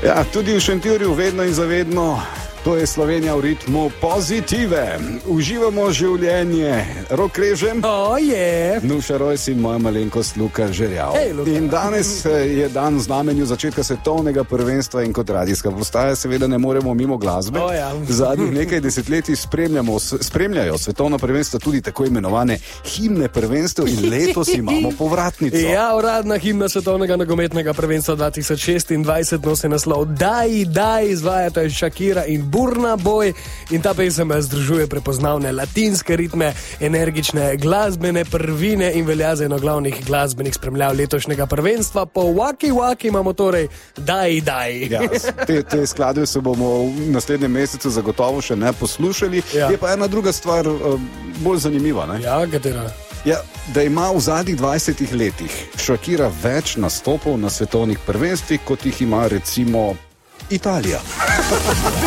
Ja, tudi v Šentjurju vedno in zavedno. To je Slovenija v ritmu pozitive. Uživamo življenje. Rok Režem. Nuša Rojs in moja malenkost Luka Žerjav. In danes je dan v znamenju začetka svetovnega prvenstva in kot radijska postaja seveda ne moremo mimo glasbe. Zadnjih nekaj desetletij spremljajo svetovna prvenstva tudi tako imenovane himne prvenstev in letos imamo povratnico. Ja, uradna himna svetovnega nogometnega prvenstva 2026 nosi naslov Daj, daj, izvajata Shakira in Burna Boy in ta pesem združuje prepoznavne latinske ritme, energične glasbene prvine in velja za eno glavnih glasbenih spremljav letošnjega prvenstva. Po Waki Waki imamo torej Daj, daj. Ja, te skladbe se bomo v naslednjem mesecu zagotovo še ne poslušali. Ja. Je pa ena druga stvar bolj zanimiva. Ne? Ja, katera? Ja, da ima v zadnjih 20 letih Shakira več nastopov na svetovnih prvenstvih, kot jih ima recimo Italija.